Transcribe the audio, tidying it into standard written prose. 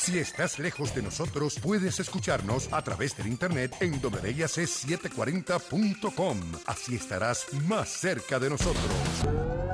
Si estás lejos de nosotros, puedes escucharnos a través del internet en wyac740.com. Así estarás más cerca de nosotros.